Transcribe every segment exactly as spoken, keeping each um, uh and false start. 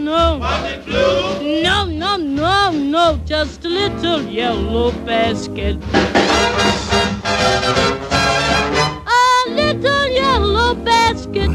no. Was it blue? No, no, no, no, just a little yellow basket. A little yellow basket.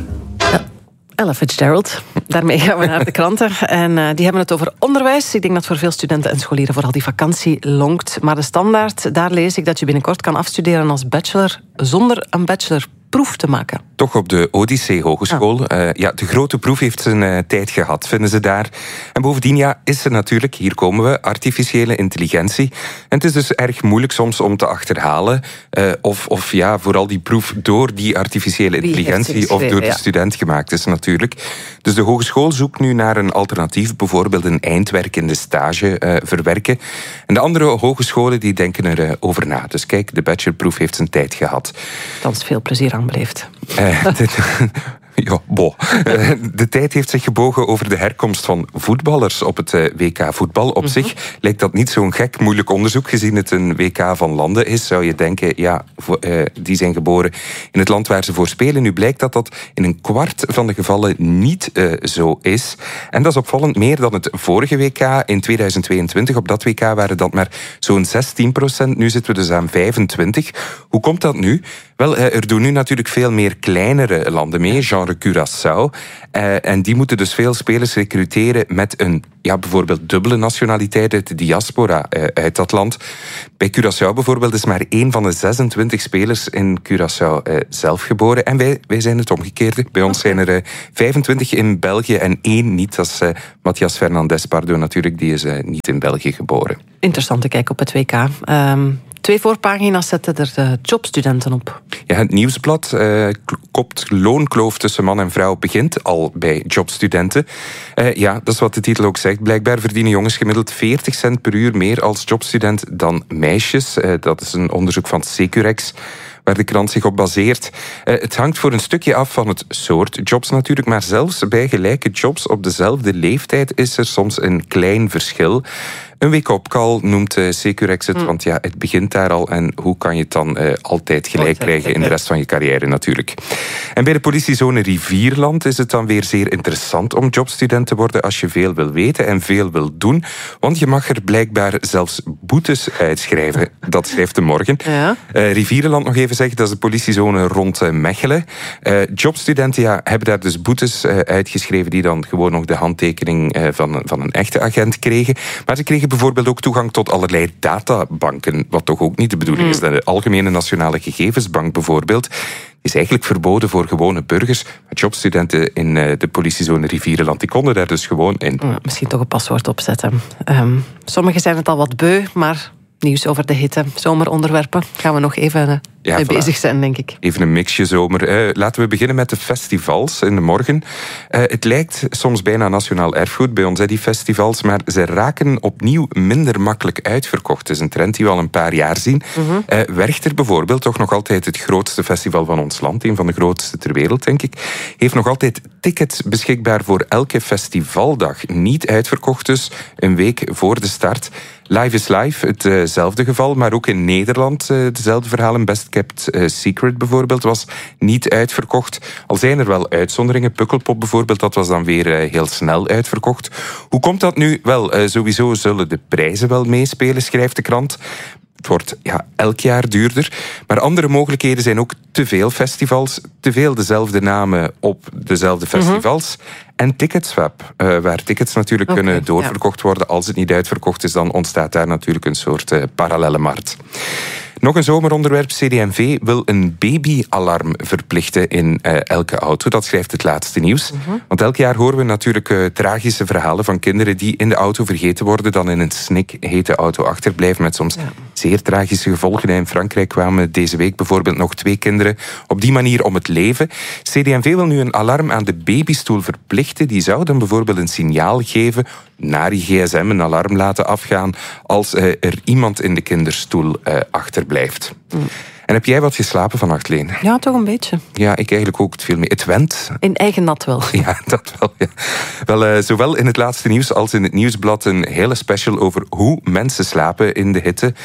Ella Fitzgerald. Daarmee gaan we naar de kranten. En uh, die hebben het over onderwijs. Ik denk dat voor veel studenten en scholieren vooral die vakantie longt. Maar de Standaard, daar lees ik dat je binnenkort kan afstuderen als bachelor zonder een bachelorproef te maken. Toch op de Odyssee Hogeschool. Ah. Uh, ja, de grote proef heeft zijn uh, tijd gehad, vinden ze daar. En bovendien, ja, is er natuurlijk, hier komen we, artificiële intelligentie. En het is dus erg moeilijk soms om te achterhalen uh, of, of ja, vooral die proef door die artificiële intelligentie of door de ja. student gemaakt is natuurlijk. Dus de hogeschool zoekt nu naar een alternatief, bijvoorbeeld een eindwerk in de stage uh, verwerken. En de andere hogescholen die denken erover uh, over na. Dus kijk, de bachelorproef heeft zijn tijd gehad. Althans, veel plezier aan beleefd. Uh, dit, ja, bo. Uh, de tijd heeft zich gebogen over de herkomst van voetballers op het uh, W K voetbal. Op mm-hmm. zich lijkt dat niet zo'n gek moeilijk onderzoek. Gezien het een W K van landen is, zou je denken, ja, uh, die zijn geboren in het land waar ze voor spelen. Nu blijkt dat dat in een kwart van de gevallen niet uh, zo is. En dat is opvallend meer dan het vorige W K in tweeduizend tweeëntwintig. Op dat W K waren dat maar zo'n zestien procent. Nu zitten we dus aan vijfentwintig. Hoe komt dat nu? Wel, er doen nu natuurlijk veel meer kleinere landen mee, genre Curaçao. Uh, en die moeten dus veel spelers recruteren met een, ja, bijvoorbeeld dubbele nationaliteit uit de diaspora uh, uit dat land. Bij Curaçao bijvoorbeeld is maar één van de zesentwintig spelers in Curaçao uh, zelf geboren. En wij, wij zijn het omgekeerde. Bij ons zijn er uh, vijfentwintig in België en één niet. Dat is uh, Matthias Fernandes Pardo natuurlijk, die is uh, niet in België geboren. Interessante kijk op het W K. Um... Twee voorpagina's zetten er de jobstudenten op. Ja, het Nieuwsblad uh, kopt loonkloof tussen man en vrouw begint al bij jobstudenten. Uh, ja, dat is wat de titel ook zegt. Blijkbaar verdienen jongens gemiddeld veertig cent per uur meer als jobstudent dan meisjes. Uh, dat is een onderzoek van Securex, waar de krant zich op baseert. Uh, het hangt voor een stukje af van het soort jobs natuurlijk, maar zelfs bij gelijke jobs op dezelfde leeftijd is er soms een klein verschil. Een wake-up call noemt uh, Securex het, mm. want ja, het begint daar al en hoe kan je het dan uh, altijd gelijk altijd. krijgen in de rest van je carrière natuurlijk. En bij de politiezone Rivierland is het dan weer zeer interessant om jobstudent te worden als je veel wil weten en veel wil doen, want je mag er blijkbaar zelfs boetes uitschrijven. Dat schrijft de Morgen. Ja. Uh, Rivierland nog even zeggen, dat is de politiezone rond uh, Mechelen. Uh, jobstudenten ja, hebben daar dus boetes uh, uitgeschreven die dan gewoon nog de handtekening uh, van, van een echte agent kregen. Maar ze kregen bijvoorbeeld ook toegang tot allerlei databanken, wat toch ook niet de bedoeling is. De Algemene Nationale Gegevensbank bijvoorbeeld is eigenlijk verboden voor gewone burgers. Maar jobstudenten in de politiezone Rivierenland, die konden daar dus gewoon in. Ja, misschien toch een paswoord opzetten. Um, sommigen zijn het al wat beu, maar nieuws over de hitte, zomeronderwerpen, gaan we nog even uh, ja, mee voilà. bezig zijn, denk ik. Even een mixje zomer. Uh, laten we beginnen met de festivals in de Morgen. Uh, het lijkt soms bijna nationaal erfgoed bij ons, hè, die festivals, maar ze raken opnieuw minder makkelijk uitverkocht. Het is een trend die we al een paar jaar zien. Mm-hmm. Uh, Werchter bijvoorbeeld, toch nog altijd het grootste festival van ons land, een van de grootste ter wereld, denk ik, heeft nog altijd tickets beschikbaar voor elke festivaldag. Niet uitverkocht dus, een week voor de start. Live is Live, hetzelfde geval, maar ook in Nederland uh, dezelfde verhalen. Best Kept uh, Secret bijvoorbeeld was niet uitverkocht. Al zijn er wel uitzonderingen. Pukkelpop bijvoorbeeld, dat was dan weer uh, heel snel uitverkocht. Hoe komt dat nu? Wel, uh, sowieso zullen de prijzen wel meespelen, schrijft de krant. Het wordt ja, elk jaar duurder. Maar andere mogelijkheden zijn ook te veel festivals, te veel dezelfde namen op dezelfde festivals. Mm-hmm. En Ticketswap, uh, waar tickets natuurlijk okay, kunnen doorverkocht ja. worden. Als het niet uitverkocht is, dan ontstaat daar natuurlijk een soort uh, parallelle markt. Nog een zomeronderwerp. C D M V wil een babyalarm verplichten in uh, elke auto. Dat schrijft het laatste nieuws. Mm-hmm. Want elk jaar horen we natuurlijk uh, tragische verhalen van kinderen die in de auto vergeten worden, dan in een snikhete auto achterblijven met soms ja. zeer tragische gevolgen. In Frankrijk kwamen deze week bijvoorbeeld nog twee kinderen op die manier om het leven. C D M V wil nu een alarm aan de babystoel verplichten. Die zou dan bijvoorbeeld een signaal geven naar je gsm, een alarm laten afgaan als uh, er iemand in de kinderstoel uh, achterblijft. Mm. En heb jij wat geslapen vannacht, Leen? Ja, toch een beetje. Ja, ik eigenlijk ook. Het viel mee. Het went. In eigen nat wel. Ja, dat wel. Ja. Wel, uh, zowel in het laatste nieuws als in het Nieuwsblad een hele special over hoe mensen slapen in de hitte.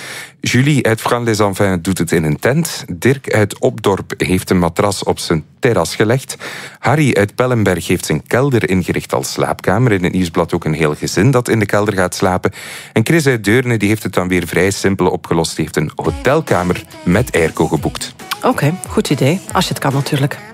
Julie uit Fran-les-Enfants doet het in een tent. Dirk uit Opdorp heeft een matras op zijn terras gelegd. Harry uit Pellenberg heeft zijn kelder ingericht als slaapkamer. In het nieuwsblad ook een heel gezin dat in de kelder gaat slapen. En Chris uit Deurne die heeft het dan weer vrij simpel opgelost. Die heeft een hotelkamer met airco geboekt. Oké, okay, goed idee. Als je het kan natuurlijk.